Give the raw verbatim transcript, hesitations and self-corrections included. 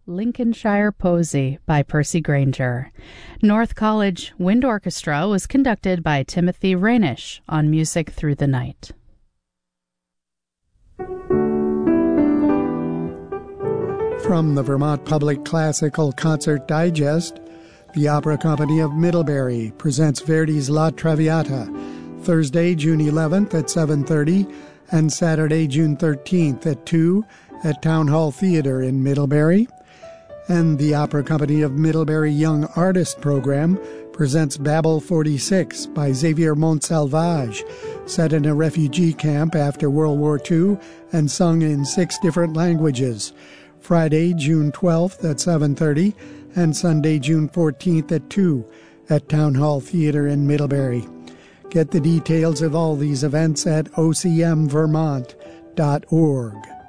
Lincolnshire Posy by Percy Grainger. North College Wind Orchestra was conducted by Timothy Rainish on Music Through the Night. From the Vermont Public Classical Concert Digest, the Opera Company of Middlebury presents Verdi's La Traviata, Thursday, June eleventh at seven thirty and Saturday, June thirteenth at two at Town Hall Theatre in Middlebury. And the Opera Company of Middlebury Young Artist Program presents Babel forty-six by Xavier Montsalvage, set in a refugee camp after World War Two and sung in six different languages. Friday, June twelfth at seven thirty and Sunday, June fourteenth at two at Town Hall Theatre in Middlebury. Get the details of all these events at o c m vermont dot org.